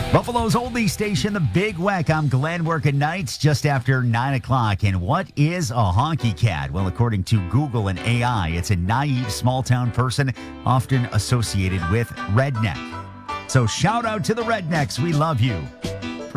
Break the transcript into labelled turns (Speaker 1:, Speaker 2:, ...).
Speaker 1: Buffalo's oldie station, The Big Weck. I'm Glenn, working nights just after 9 o'clock. And what is a honky cat? Well, according to Google and AI, it's a naive small-town person often associated with redneck. So shout out to the rednecks. We love you.